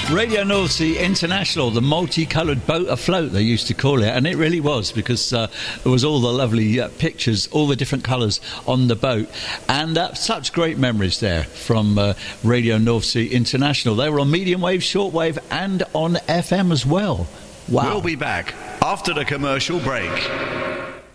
Radio North Sea International, the multicoloured boat afloat, they used to call it, and it really was, because there was all the lovely pictures, all the different colours on the boat, and such great memories there from Radio North Sea International. They were on medium wave, shortwave, and on FM as well. Wow. We'll be back after the commercial break.